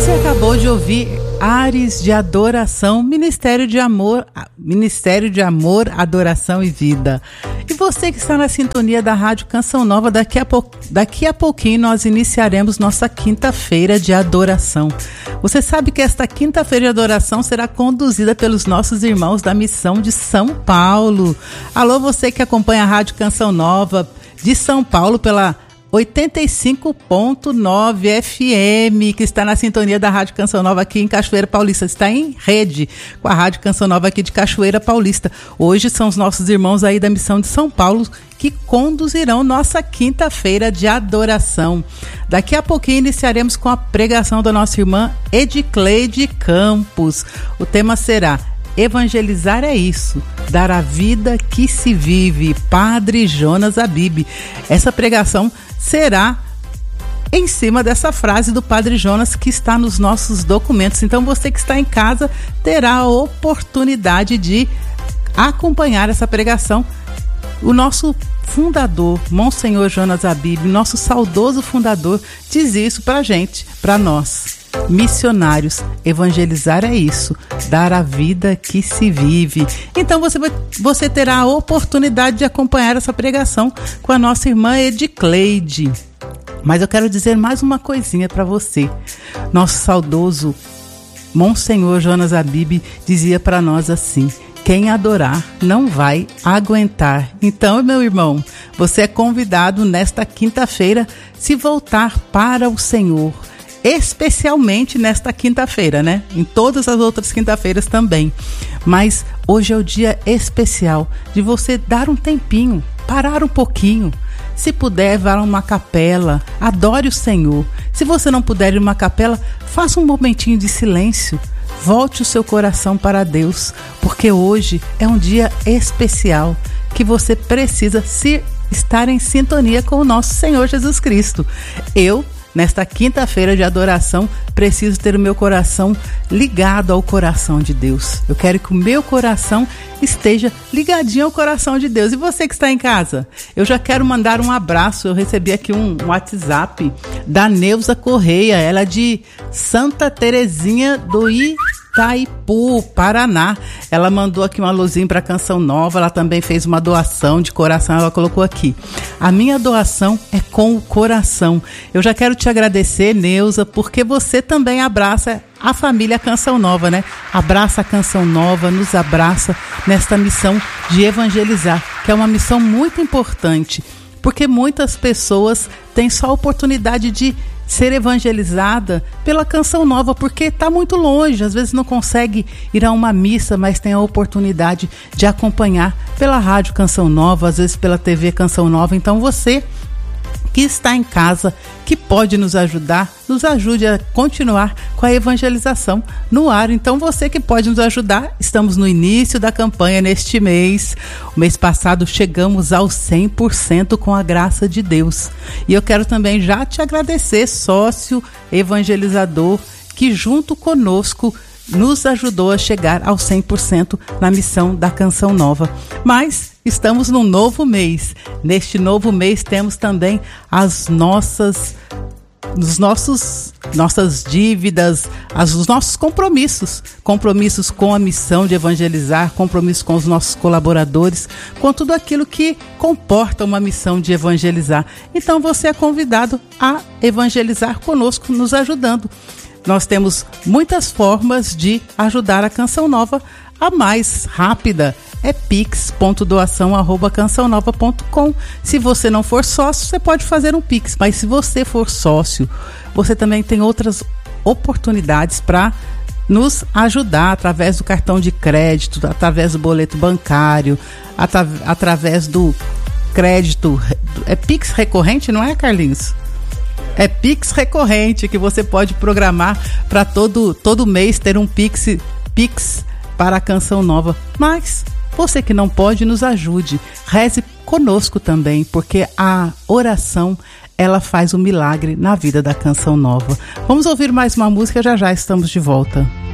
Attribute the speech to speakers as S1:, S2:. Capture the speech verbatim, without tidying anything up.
S1: Você acabou de ouvir Ares de Adoração, Ministério de Amor, Ministério de Amor, Adoração e Vida. E você que está na sintonia da Rádio Canção Nova, daqui a, pou, daqui a pouquinho nós iniciaremos nossa quinta-feira de adoração. Você sabe que esta quinta-feira de adoração será conduzida pelos nossos irmãos da Missão de São Paulo. Alô, você que acompanha a Rádio Canção Nova de São Paulo pela oitenta e cinco ponto nove F M, que está na sintonia da Rádio Canção Nova aqui em Cachoeira Paulista. Está em rede com a Rádio Canção Nova aqui de Cachoeira Paulista. Hoje são os nossos irmãos aí da Missão de São Paulo que conduzirão nossa quinta-feira de adoração. Daqui a pouquinho iniciaremos com a pregação da nossa irmã Edicleide Campos. O tema será: evangelizar é isso, dar a vida que se vive. Padre Jonas Abib. Essa pregação será em cima dessa frase do Padre Jonas que está nos nossos documentos. Então você que está em casa terá a oportunidade de acompanhar essa pregação. O nosso fundador, Monsenhor Jonas Abib, nosso saudoso fundador, diz isso pra gente, pra nós, missionários: evangelizar é isso, dar a vida que se vive. Então você, vai, você terá a oportunidade de acompanhar essa pregação com a nossa irmã Edicleide. Mas eu quero dizer mais uma coisinha para você. Nosso saudoso Monsenhor Jonas Abib dizia para nós assim: quem adorar não vai aguentar. Então, meu irmão, você é convidado nesta quinta-feira se voltar para o Senhor. Especialmente nesta quinta-feira, né? Em todas as outras quinta-feiras também. Mas hoje é o dia especial de você dar um tempinho, parar um pouquinho. Se puder, vá a uma capela, adore o Senhor. Se você não puder ir a uma capela, faça um momentinho de silêncio. Volte o seu coração para Deus, porque hoje é um dia especial que você precisa se estar em sintonia com o nosso Senhor Jesus Cristo. Eu, nesta quinta-feira de adoração, preciso ter o meu coração ligado ao coração de Deus. Eu quero que o meu coração esteja ligadinho ao coração de Deus. E você que está em casa? Eu já quero mandar um abraço. Eu recebi aqui um, um WhatsApp da Neuza Correia. Ela é de Santa Terezinha do Itaipu, Paraná. Ela mandou aqui uma luzinha para a Canção Nova. Ela também fez uma doação de coração. Ela colocou aqui: a minha doação é com o coração. Eu já quero te agradecer, Neuza, porque você também abraça a família Canção Nova, né? Abraça a Canção Nova, nos abraça nesta missão de evangelizar, que é uma missão muito importante, porque muitas pessoas têm só a oportunidade de ser evangelizada pela Canção Nova, porque está muito longe, às vezes não consegue ir a uma missa, mas tem a oportunidade de acompanhar pela Rádio Canção Nova, às vezes pela T V Canção Nova. Então você que está em casa, que pode nos ajudar, nos ajude a continuar com a evangelização no ar. Então você que pode nos ajudar, estamos no início da campanha neste mês. O mês passado chegamos ao cem por cento com a graça de Deus. E eu quero também já te agradecer, sócio evangelizador, que junto conosco nos ajudou a chegar ao cem por cento na missão da Canção Nova. Mas estamos num novo mês. Neste novo mês temos também as nossas, os nossos, nossas dívidas, as, os nossos compromissos. Compromissos com a missão de evangelizar, compromissos com os nossos colaboradores, com tudo aquilo que comporta uma missão de evangelizar. Então você é convidado a evangelizar conosco, nos ajudando. Nós temos muitas formas de ajudar a Canção Nova. A mais rápida é pix ponto doação arroba canção nova ponto com. Se você não for sócio, você pode fazer um pix. Mas se você for sócio, você também tem outras oportunidades para nos ajudar através do cartão de crédito, através do boleto bancário, atra- através do crédito. É pix recorrente, não é, Carlinhos? É Pix recorrente, que você pode programar para todo, todo mês ter um Pix, Pix para a Canção Nova. Mas você que não pode, nos ajude. Reze conosco também, porque a oração, ela faz um milagre na vida da Canção Nova. Vamos ouvir mais uma música, já já estamos de volta.